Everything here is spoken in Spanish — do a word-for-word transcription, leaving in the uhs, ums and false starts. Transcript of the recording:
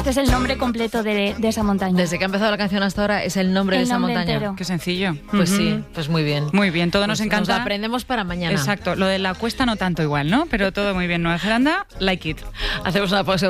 Este es el nombre completo de, de esa montaña. Desde que ha empezado la canción hasta ahora es el nombre el de esa nombre montaña. Entero. Qué sencillo. Pues Uh-huh. sí, pues muy bien. Muy bien, todo pues nos encanta. Nos lo aprendemos para mañana. Exacto, lo de la cuesta no tanto igual, ¿no? Pero todo muy bien. Nueva Zelanda, like it. Hacemos una pausa.